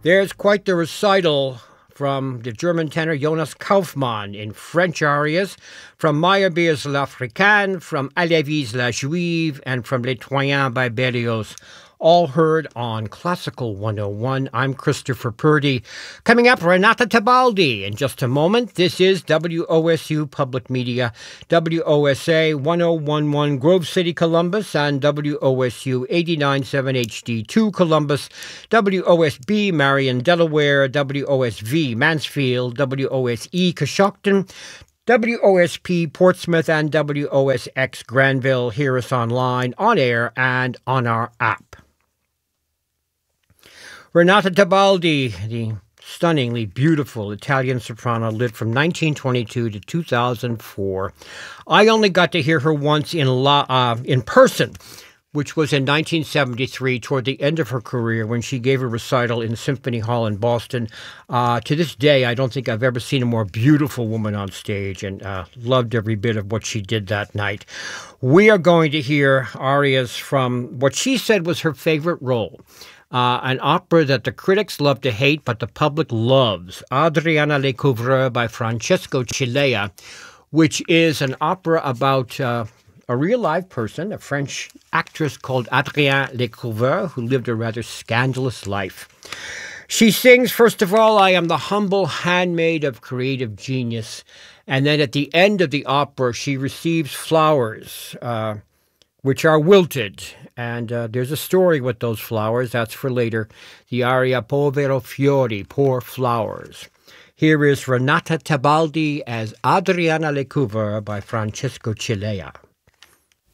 There's quite the recital from the German tenor Jonas Kaufmann in French arias, from Meyerbeer's L'Africaine, from Halévy's La Juive, and from Les Troyens by Berlioz. All heard on Classical 101. I'm Christopher Purdy. Coming up, Renata Tebaldi. In just a moment, this is WOSU Public Media, WOSA 1011 Grove City, Columbus, and WOSU 89.7 HD2 Columbus, WOSB Marion, Delaware, WOSV Mansfield, WOSE Coshocton, WOSP Portsmouth, and WOSX Granville. Hear us online, on air, and on our app. Renata Tebaldi, the stunningly beautiful Italian soprano, lived from 1922 to 2004. I only got to hear her once in person, which was in 1973, toward the end of her career, when she gave a recital in the Symphony Hall in Boston. To this day, I don't think I've ever seen a more beautiful woman on stage, and loved every bit of what she did that night. We are going to hear arias from what she said was her favorite role, an opera that the critics love to hate, but the public loves, Adriana Lecouvreur by Francesco Cilea, which is an opera about a real live person, a French actress called Adrienne Lecouvreur, who lived a rather scandalous life. She sings, first of all, I am the humble handmaid of creative genius. And then at the end of the opera, she receives flowers, which are wilted. And there's a story with those flowers. That's for later. The aria Povero Fiori, Poor Flowers. Here is Renata Tebaldi as Adriana Lecouvreur by Francesco Cilea.